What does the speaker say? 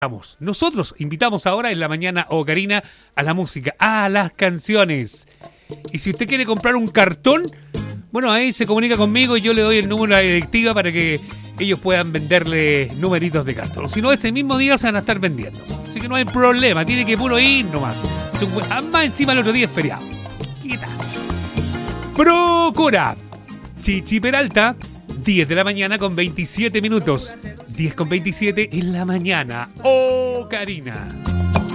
Nosotros invitamos ahora en la mañana Karina a la música, a las canciones. Y si usted quiere comprar un cartón, bueno, ahí se comunica conmigo y yo le doy el número a la directiva para que ellos puedan venderle numeritos de cartón. Si no, ese mismo día se van a estar vendiendo. Así que no hay problema, tiene que puro ir nomás. Más encima el otro día es feriado. ¿Qué tal? Procura. Chichi Peralta, 10 de la mañana con 27 minutos. 10 con 27 en la mañana. Karina.